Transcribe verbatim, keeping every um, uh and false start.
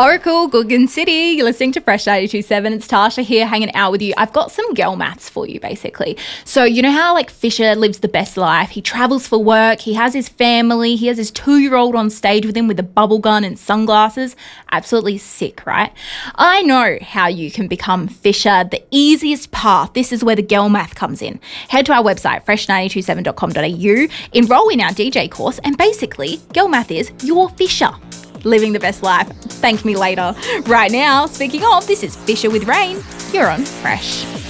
Oracle, Goulburn City, you're listening to Fresh ninety-two point seven. It's Tasha here hanging out with you. I've got some girl maths for you, basically. So you know how like Fisher lives the best life? He travels for work, he has his family, he has his two-year-old on stage with him with a bubble gun and sunglasses. Absolutely sick, right? I know how you can become Fisher. The easiest path, this is where the girl math comes in. Head to our website, fresh nine two seven dot com dot a u, enroll in our D J course, and basically, girl math is your Fisher. Living the best life. Thank me later. Right now, speaking of, this is Fisher with Rain. You're on Fresh.